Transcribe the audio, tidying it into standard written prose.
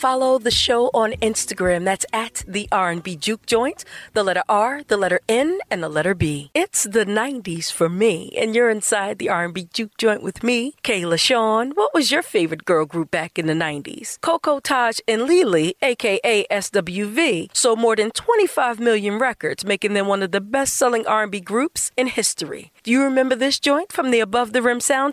follow the show on Instagram. That's at the R&B Juke Joint, the letter R, the letter N, and the letter B. It's the 90s for me, and you're inside the R&B Juke Joint with me, Kayla Sean. What was your favorite girl group back in the 90s? Coco, Taj, and Lily, a.k.a. SWV, sold more than 25 million records, making them one of the best-selling R&B groups in history. Do you remember this joint from the Above the Rim soundtrack?